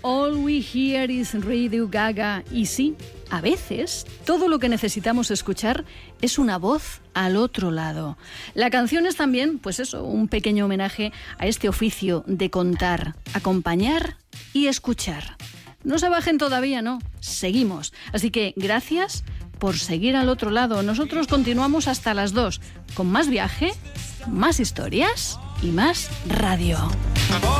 All we hear is Radio Gaga. Y sí, a veces todo lo que necesitamos escuchar es una voz al otro lado. La canción es también, pues eso, un pequeño homenaje a este oficio de contar, acompañar y escuchar. No se bajen todavía, no, seguimos. Así que gracias por seguir al otro lado. Nosotros continuamos hasta las 2 con más viaje, más historias y más radio.